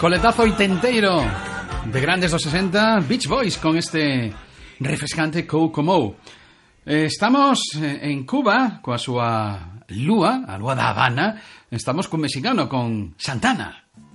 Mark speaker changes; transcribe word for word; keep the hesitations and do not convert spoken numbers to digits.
Speaker 1: Coletazo oitenteiro de grandes dos sesenta, Beach Boys con este refrescante Kokomo. Estamos en Cuba coa súa lúa, a lúa da Habana. Estamos cun mexicano, con Santana.